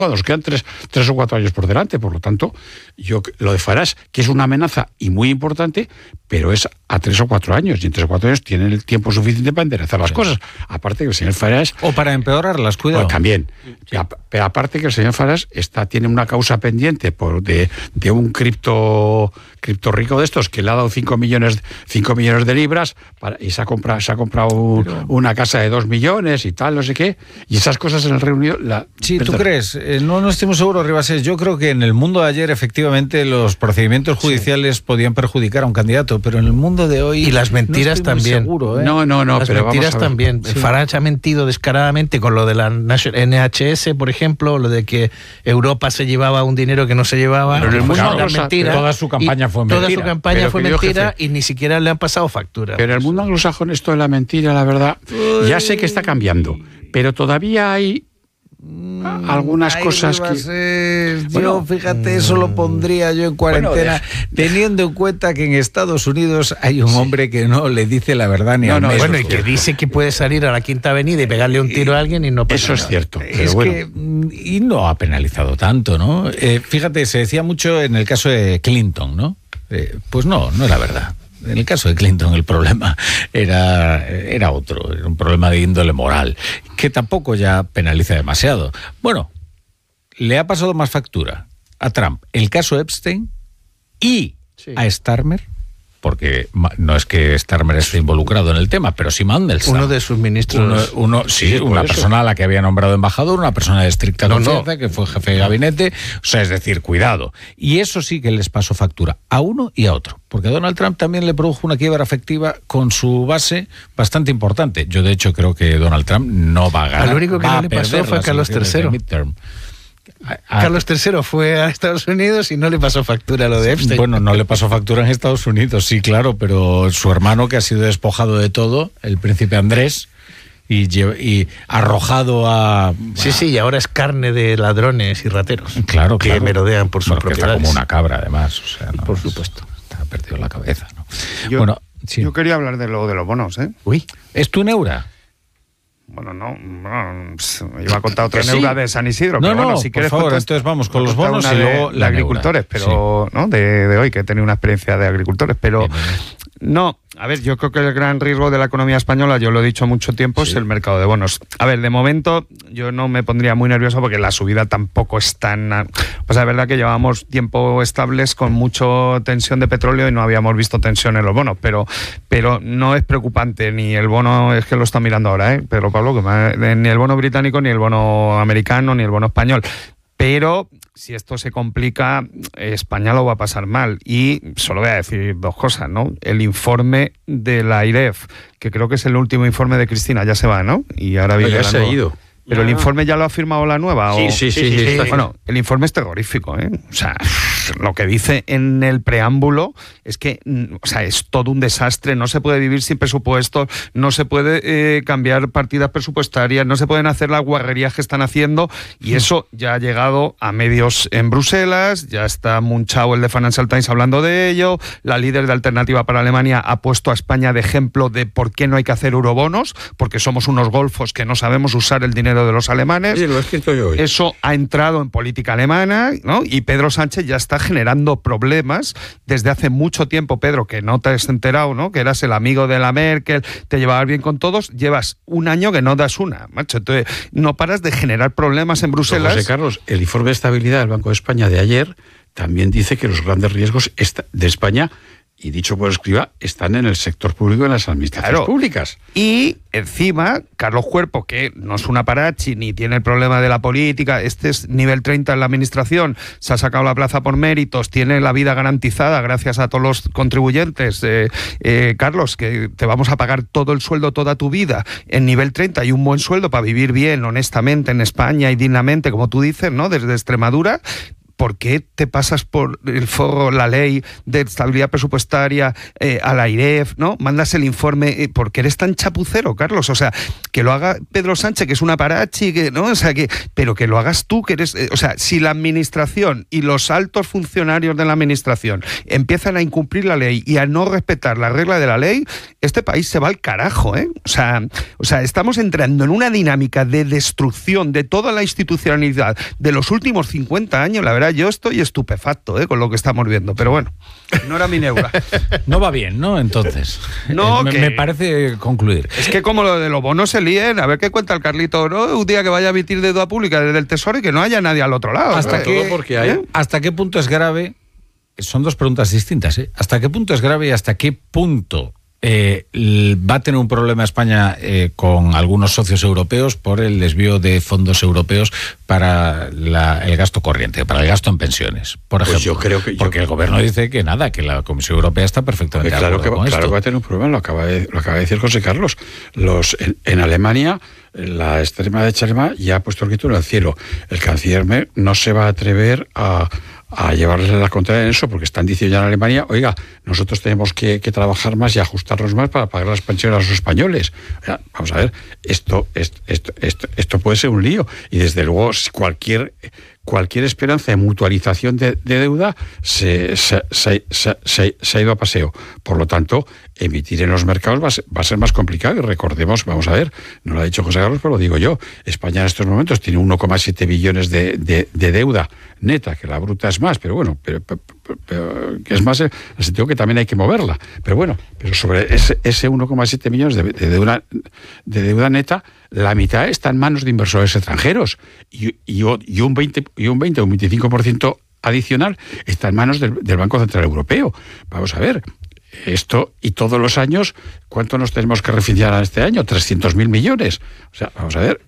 nos quedan 3 o 4 años por delante. Por lo tanto, lo de Farage, que es una amenaza y muy importante, pero es a 3 o 4 años, y en 3 o 4 años tienen el tiempo suficiente para enderezar las cosas. Aparte que el señor Farage... O para empeorarlas, cuidado. Pues también. Sí. Pero aparte que el señor Farage tiene una causa pendiente de un cripto rico de estos que le ha dado 5 millones de libras y se ha comprado una casa de 2 millones y tal, no sé qué. Y esas cosas en el Reino Unido... Sí, ¿tú crees? No estoy muy seguro, Ribasés. Yo creo que en el mundo de ayer, efectivamente, los procedimientos judiciales podían perjudicar a un candidato, pero en el mundo de hoy... Y las mentiras también. Seguro, ¿eh? No, las pero mentiras también. Sí. Farage ha mentido descaradamente con lo de la NHS, por ejemplo, lo de que Europa se llevaba un dinero que no se llevaba. Pero en el mundo mentira. Toda su campaña fue mentira. Toda su campaña fue mentira y ni siquiera le han pasado factura. Pero en el mundo anglosajón esto de la mentira, la verdad, ya sé que está cambiando, pero todavía hay algunas cosas que... Yo, fíjate, eso lo pondría yo en cuarentena, teniendo en cuenta que en Estados Unidos hay un hombre que no le dice la verdad ni al menos. Bueno, y que dice que puede salir a la Quinta Avenida y pegarle un tiro a alguien y no pasa Eso nada. es cierto. Es que, y no ha penalizado tanto, ¿no? Fíjate, se decía mucho en el caso de Clinton, ¿no? Pues no era verdad. En el caso de Clinton el problema era otro, era un problema de índole moral, que tampoco ya penaliza demasiado. Bueno, le ha pasado más factura a Trump el caso Epstein y a Starmer, porque no es que Starmer esté involucrado en el tema, pero sí Mandelstam. Uno de sus ministros. Una persona a la que había nombrado embajador, una persona de estricta confianza, que fue jefe de gabinete. O sea, es decir, cuidado. Y eso sí que les pasó factura a uno y a otro. Porque a Donald Trump también le produjo una quiebra afectiva con su base bastante importante. Yo, de hecho, creo que Donald Trump no va a ganar. Lo único que no le pasó fue a Carlos III. Carlos III fue a Estados Unidos y no le pasó factura lo de Epstein. Bueno, no le pasó factura en Estados Unidos, sí, claro, pero su hermano, que ha sido despojado de todo, el príncipe Andrés, y arrojado a... Sí, y ahora es carne de ladrones y rateros. Claro, que merodean por sus propiedades. Está como una cabra, además. O sea, por supuesto. Está perdido la cabeza, ¿no? Yo quería hablar de los bonos, ¿eh? Uy, ¿es tu neura? Bueno, no, iba a contar otra neura de San Isidro, pero bueno, si quieres, por favor, entonces vamos con los bonos y luego de agricultores, pero ¿no? De hoy, que he tenido una experiencia de agricultores, pero no, a ver, yo creo que el gran riesgo de la economía española, yo lo he dicho mucho tiempo, es el mercado de bonos. A ver, de momento yo no me pondría muy nervioso porque la subida tampoco es tan... Pues la verdad que llevábamos tiempo estables con mucha tensión de petróleo y no habíamos visto tensión en los bonos, pero no es preocupante, ni el bono, es que lo está mirando ahora, Pedro Pablo, que ni el bono británico, ni el bono americano, ni el bono español. Pero si esto se complica, España lo va a pasar mal. Y solo voy a decir dos cosas, ¿no? El informe de la AIREF, que creo que es el último informe de Cristina, ya se va, ¿no? Y ahora viene ya se ha ido. Pero el informe ya lo ha firmado la nueva. Sí. Bueno, el informe es terrorífico, ¿eh? O sea, lo que dice en el preámbulo es que, o sea, es todo un desastre. No se puede vivir sin presupuestos, no se puede cambiar partidas presupuestarias, no se pueden hacer las guarrerías que están haciendo, y eso ya ha llegado a medios en Bruselas. Ya está Munchau, el de Financial Times, hablando de ello. La líder de Alternativa para Alemania ha puesto a España de ejemplo de por qué no hay que hacer eurobonos, porque somos unos golfos que no sabemos usar el dinero de los alemanes. Sí, lo he escrito yo hoy. Eso ha entrado en política alemana, ¿no? Y Pedro Sánchez ya está generando problemas desde hace mucho tiempo. Pedro, que no te has enterado, ¿no? Que eras el amigo de la Merkel, te llevabas bien con todos, llevas un año que no das una, macho. Entonces, no paras de generar problemas en Bruselas. José Carlos, el informe de estabilidad del Banco de España de ayer también dice que los grandes riesgos de España, y dicho por escriba, están en el sector público, en las administraciones públicas. Y encima, Carlos Cuerpo, que no es una parachi, ni tiene el problema de la política, este es nivel 30 en la administración, se ha sacado la plaza por méritos, tiene la vida garantizada gracias a todos los contribuyentes. Carlos, que te vamos a pagar todo el sueldo toda tu vida en nivel 30 y un buen sueldo para vivir bien, honestamente, en España y dignamente, como tú dices, ¿no? Desde Extremadura. ¿por qué te pasas por el forro la ley de estabilidad presupuestaria a la AIREF, ¿no? Mandas el informe, ¿por qué eres tan chapucero, Carlos? O sea, que lo haga Pedro Sánchez, que es una parachi, ¿no? O sea, pero que lo hagas tú, que eres... o sea, si la administración y los altos funcionarios de la administración empiezan a incumplir la ley y a no respetar la regla de la ley, este país se va al carajo, ¿eh? O sea, estamos entrando en una dinámica de destrucción de toda la institucionalidad de los últimos 50 años. La verdad, yo estoy estupefacto con lo que estamos viendo, pero bueno, no era mi neura. No va bien, ¿no? Entonces, no, me parece concluir. Es que como lo de los bonos se líen, a ver qué cuenta el Carlito, ¿no? Un día que vaya a emitir deuda pública desde el Tesoro y que no haya nadie al otro lado. ¿Hasta qué punto es grave? Son dos preguntas distintas, ¿eh? ¿Hasta qué punto es grave y hasta qué punto va a tener un problema España con algunos socios europeos por el desvío de fondos europeos para el gasto corriente, para el gasto en pensiones, por ejemplo? Pues yo creo que porque el gobierno dice que nada, que la Comisión Europea está perfectamente de acuerdo con esto. Claro que va a tener un problema, lo acaba de decir José Carlos. En Alemania, la extrema derecha alemana ya ha puesto el grito en el cielo. El canciller no se va a atrever a llevarles la contraria en eso, porque están diciendo ya en Alemania, oiga, nosotros tenemos que trabajar más y ajustarnos más para pagar las pensiones a los españoles. O sea, vamos a ver, esto puede ser un lío, y desde luego cualquier esperanza de mutualización de deuda se ha ido a paseo. Por lo tanto, emitir en los mercados va a ser más complicado. Y recordemos, vamos a ver, no lo ha dicho José Carlos, pero lo digo yo, España en estos momentos tiene 1,7 billones de deuda neta, que la bruta es más, pero bueno, pero que es más en el sentido que también hay que moverla. Pero bueno, pero sobre ese 1,7 millones de deuda neta, la mitad está en manos de inversores extranjeros y un 20 o un 25% adicional está en manos del Banco Central Europeo. Vamos a ver, esto, y todos los años, ¿cuánto nos tenemos que refinanciar este año? 300.000 millones. O sea, vamos a ver,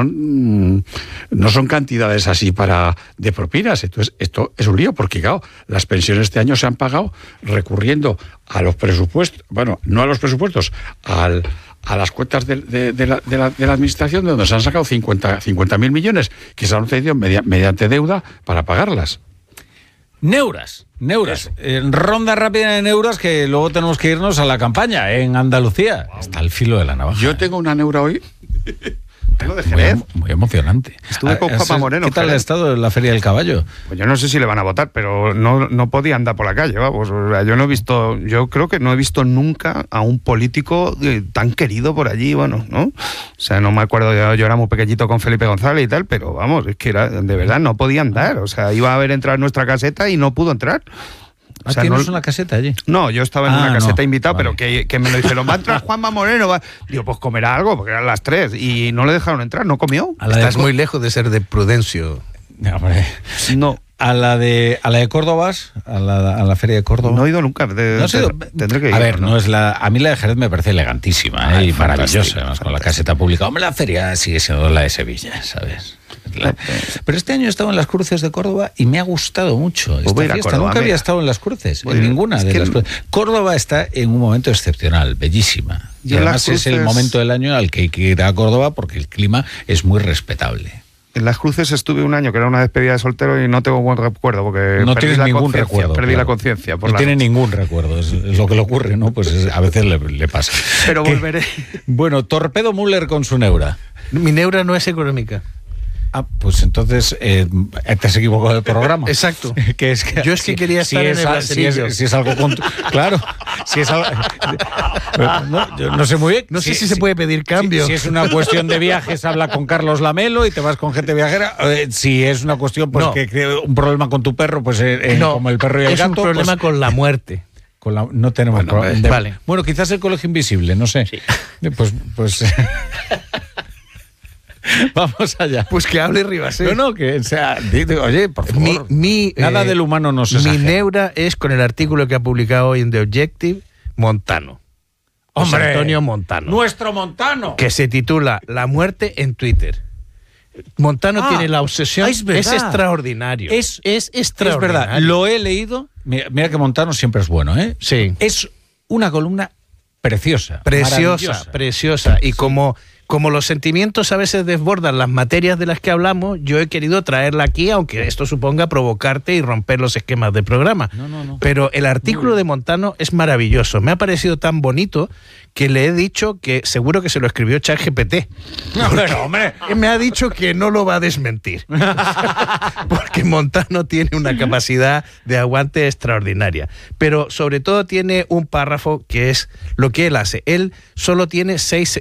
no son cantidades así de propinas. Entonces, esto es un lío, porque claro, las pensiones este año se han pagado recurriendo a los presupuestos, bueno, no a los presupuestos, a las cuentas de la administración, de donde se han sacado 50.000 millones que se han obtenido mediante deuda para pagarlas. Neuras. Ronda rápida de neuras, que luego tenemos que irnos a la campaña en Andalucía. Wow. Está al filo de la navaja. Yo tengo una neura hoy. Tengo de Jerez. Muy emocionante. Estuve con Juanma Moreno. ¿Qué tal ha estado en la Feria del Caballo? Pues yo no sé si le van a votar, pero no podía andar por la calle, vamos. O sea, yo creo que no he visto nunca a un político tan querido por allí, bueno, ¿no? O sea, no me acuerdo, yo era muy pequeñito con Felipe González y tal, pero vamos, es que de verdad no podía andar. O sea, iba a haber entrado en nuestra caseta y no pudo entrar. O sea, ¿tienes una caseta allí? No, yo estaba en una caseta invitado, vale. Pero que me lo dijeron, va a entrar Juanma Moreno. Digo, pues comerá algo, porque eran las 3 y no le dejaron entrar, no comió. Estás muy lejos de ser de Prudencio. No. ¿A la de Córdoba? ¿A la Feria de Córdoba? No he ido nunca. Tendré que ir. A ver, a mí la de Jerez me parece elegantísima y maravillosa, además, con la caseta pública. Hombre, la feria sigue siendo la de Sevilla, ¿sabes? Pero este año he estado en las Cruces de Córdoba y me ha gustado mucho esta fiesta. Nunca había estado en las Cruces, en ninguna de las Cruces. Córdoba está en un momento excepcional, bellísima. Y además es el momento del año al que hay que ir a Córdoba, porque el clima es muy respetable. En las Cruces estuve un año, que era una despedida de soltero, y no tengo buen recuerdo, porque no tienes ningún recuerdo. Perdí la conciencia. No tiene ningún recuerdo, es lo que le ocurre, ¿no? Pues a veces le pasa. Pero volveré. Bueno, Torpedo Müller con su neura. Mi neura no es económica. Ah, pues entonces te has equivocado del programa. Exacto. Yo quería estar en el brasileño. Si es algo claro. Si es algo, yo no sé muy bien. No sé si se puede pedir cambio. Si es una cuestión de viajes, habla con Carlos Lamelo y te vas con gente viajera. Si es una cuestión, pues que un problema con tu perro, pues como el perro y el gato. Es un problema pues, con la muerte. No tenemos problema. Vale. Bueno, quizás el Colegio Invisible, no sé. Sí. Pues vamos allá. Pues que hable Ribas. No, que o sea, oye, por favor. Nada del humano nos exagera. Mi neura es con el artículo que ha publicado hoy en The Objective, Montano. ¡Hombre! José Antonio Montano. ¡Nuestro Montano! Que se titula La muerte en Twitter. Montano tiene la obsesión. Es extraordinario. Es extraordinario. Es verdad. Lo he leído. Mira que Montano siempre es bueno, ¿eh? Sí. Es una columna preciosa. Preciosa. Y como como los sentimientos a veces desbordan las materias de las que hablamos, yo he querido traerla aquí, aunque esto suponga provocarte y romper los esquemas del programa. No. Pero el artículo de Montano es maravilloso. Me ha parecido tan bonito que le he dicho que seguro que se lo escribió ChatGPT. Pero, hombre, me ha dicho que no lo va a desmentir. Porque Montano tiene una capacidad de aguante extraordinaria. Pero sobre todo tiene un párrafo que es lo que él hace. Él solo tiene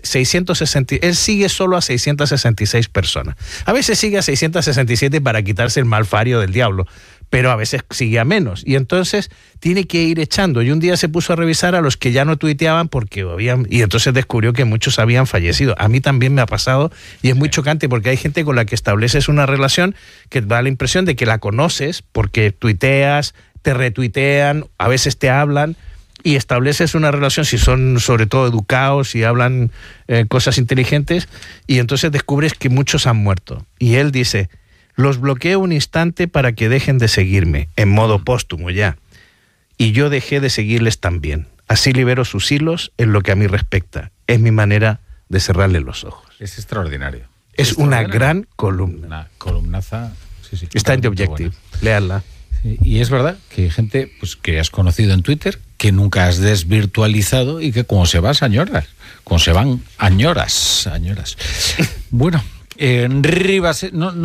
660, él sigue solo a 666 personas. A veces sigue a 667 para quitarse el malfario del diablo, pero a veces sigue a menos. Y entonces tiene que ir echando. Y un día se puso a revisar a los que ya no tuiteaban porque habían... Y entonces descubrió que muchos habían fallecido. A mí también me ha pasado y es muy chocante porque hay gente con la que estableces una relación que da la impresión de que la conoces porque tuiteas, te retuitean, a veces te hablan y estableces una relación si son sobre todo educados y hablan cosas inteligentes y entonces descubres que muchos han muerto. Y él dice... Los bloqueo un instante para que dejen de seguirme, en modo póstumo ya. Y yo dejé de seguirles también. Así libero sus hilos en lo que a mí respecta. Es mi manera de cerrarle los ojos. Es extraordinario. Es una gran columna. Una columnaza. Sí. Está en The Objective. Léanla. Y es verdad que hay gente pues, que has conocido en Twitter, que nunca has desvirtualizado y que como se vas añoras. Como se van añoras. Bueno... Rivas,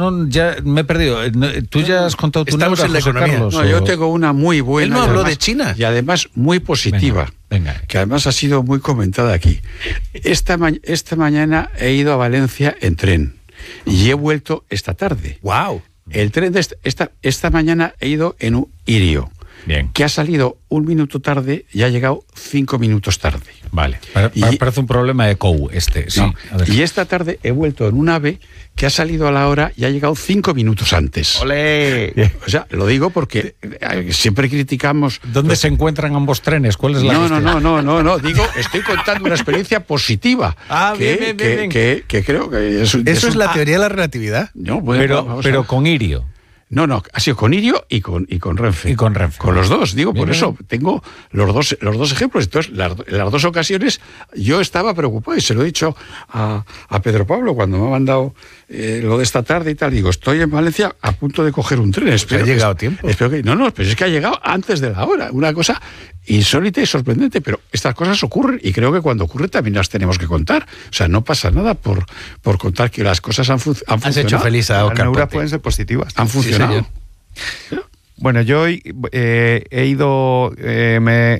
ya me he perdido. Tú ya has contado tu Estamos en la economía. Carlos, no, yo tengo una muy buena. Él no habló de China. Y además muy positiva. Venga. Que además ha sido muy comentada aquí. Esta mañana he ido a Valencia en tren y he vuelto esta tarde. ¡Wow! El tren de esta mañana he ido en un Irio. Bien. Que ha salido 1 minuto tarde y ha llegado 5 minutos tarde. Vale. Parece un problema de COU este. Sí. No. Y esta tarde he vuelto en un AVE que ha salido a la hora y ha llegado 5 minutos antes. ¡Olé! O sea, lo digo porque siempre criticamos... ¿Dónde se encuentran ambos trenes? ¿Cuál es la cuestión? No. Digo, estoy contando una experiencia positiva. Bien. Que creo que ¿Eso es la teoría de la relatividad? No, pero con Irio. No, ha sido con Irio y con Renfe. Y con Renfe. Con los dos, digo, Bien, por eso tengo los dos ejemplos. Entonces, las dos ocasiones yo estaba preocupado y se lo he dicho a Pedro Pablo cuando me ha mandado lo de esta tarde y tal. Digo, estoy en Valencia a punto de coger un tren. ¿Ha llegado a tiempo? No, pero es que ha llegado antes de la hora. Una cosa insólita y sorprendente, pero estas cosas ocurren y creo que cuando ocurre también las tenemos que contar. O sea, no pasa nada por contar que las cosas han funcionado. Has hecho feliz a Oscar Las pueden ser positivas. Han funcionado. Sí, bueno, yo he ido,